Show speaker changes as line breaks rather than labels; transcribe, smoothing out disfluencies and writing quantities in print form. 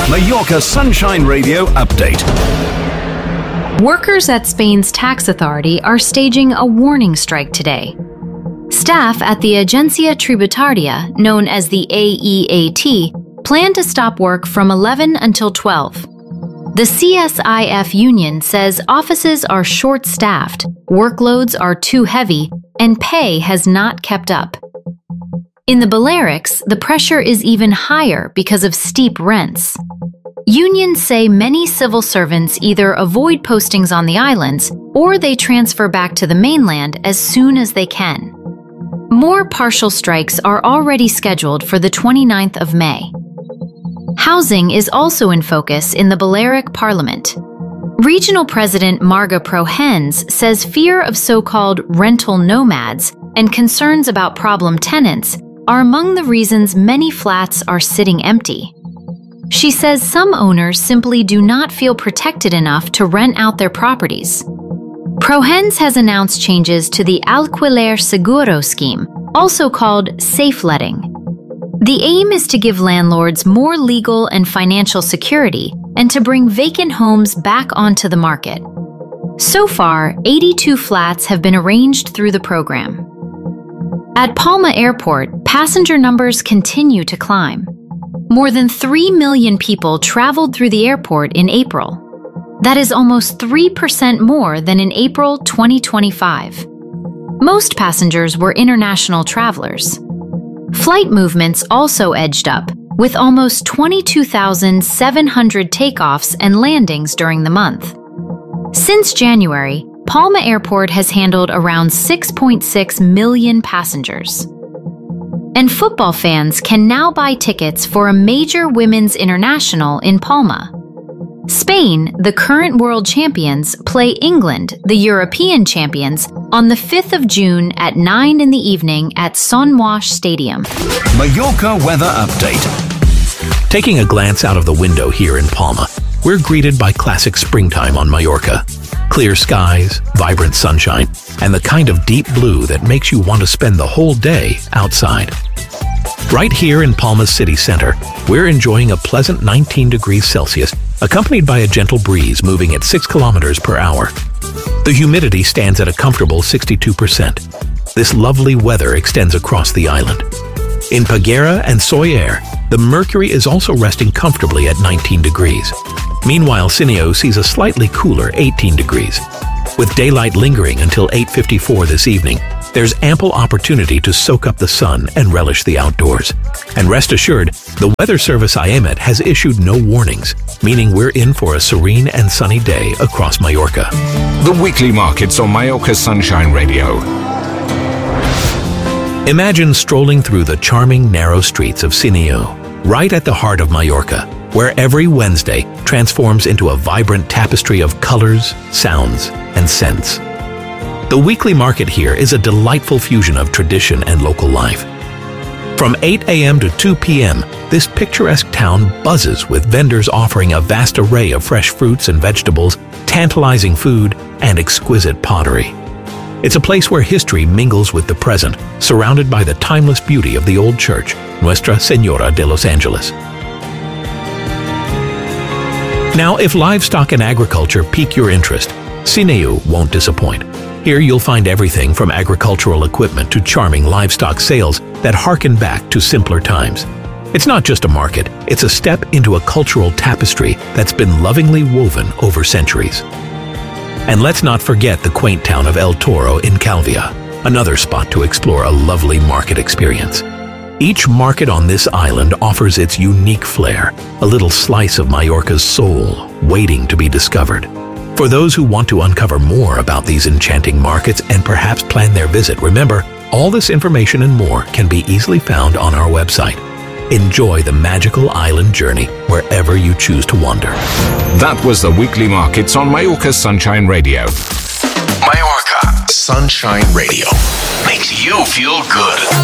Mallorca Sunshine Radio update.
Workers at Spain's tax authority are staging a warning strike today. Staff at the Agencia Tributaria, known as the AEAT, plan to stop work from 11 until 12. The CSIF union says offices are short-staffed, workloads are too heavy, and pay has not kept up. In the Balearics, the pressure is even higher because of steep rents. Unions say many civil servants either avoid postings on the islands or they transfer back to the mainland as soon as they can. More partial strikes are already scheduled for the 29th of May. Housing is also in focus in the Balearic Parliament. Regional President Marga Prohens says fear of so-called rental nomads and concerns about problem tenants are among the reasons many flats are sitting empty. She says some owners simply do not feel protected enough to rent out their properties. Prohens has announced changes to the Alquiler Seguro scheme, also called safe letting. The aim is to give landlords more legal and financial security and to bring vacant homes back onto the market. So far, 82 flats have been arranged through the program. At Palma Airport, passenger numbers continue to climb. More than 3 million people traveled through the airport in April. That is almost 3% more than in April 2025. Most passengers were international travelers. Flight movements also edged up, with almost 22,700 takeoffs and landings during the month. Since January, Palma Airport has handled around 6.6 million passengers. And football fans can now buy tickets for a major women's international in Palma. Spain, the current world champions, play England, the European champions, on the 5th of June at 9 in the evening at Son Moix Stadium.
Mallorca weather update.
Taking a glance out of the window here in Palma, we're greeted by classic springtime on Mallorca. Clear skies, vibrant sunshine, and the kind of deep blue that makes you want to spend the whole day outside. Right here in Palma's city center, we're enjoying a pleasant 19 degrees Celsius, accompanied by a gentle breeze moving at 6 kilometers per hour. The humidity stands at a comfortable 62%. This lovely weather extends across the island. In Peguera and Soller, the mercury is also resting comfortably at 19 degrees. Meanwhile, Sineo sees a slightly cooler 18 degrees. With daylight lingering until 8:54 this evening, there's ample opportunity to soak up the sun and relish the outdoors. And rest assured, the weather service IEMET has issued no warnings, meaning we're in for a serene and sunny day across Mallorca.
The weekly markets on Mallorca Sunshine Radio.
Imagine strolling through the charming narrow streets of Sineo, right at the heart of Mallorca, where every Wednesday transforms into a vibrant tapestry of colors, sounds, and scents. The weekly market here is a delightful fusion of tradition and local life. From 8 a.m. to 2 p.m., this picturesque town buzzes with vendors offering a vast array of fresh fruits and vegetables, tantalizing food, and exquisite pottery. It's a place where history mingles with the present, surrounded by the timeless beauty of the old church, Nuestra Señora de los Angeles. Now, if livestock and agriculture pique your interest, Sineo won't disappoint. Here you'll find everything from agricultural equipment to charming livestock sales that harken back to simpler times. It's not just a market, it's a step into a cultural tapestry that's been lovingly woven over centuries. And let's not forget the quaint town of El Toro in Calvia, another spot to explore a lovely market experience. Each market on this island offers its unique flair, a little slice of Mallorca's soul waiting to be discovered. For those who want to uncover more about these enchanting markets and perhaps plan their visit, remember, all this information and more can be easily found on our website. Enjoy the magical island journey wherever you choose to wander.
That was the weekly markets on Mallorca Sunshine Radio.
Mallorca Sunshine Radio makes you feel good.